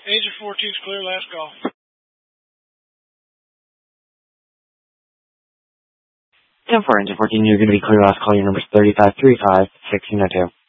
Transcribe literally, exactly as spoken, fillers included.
Agent fourteen is clear, last call. And for Engine fourteen, you're going to be clear last call. Your number is three five three five, one six zero two.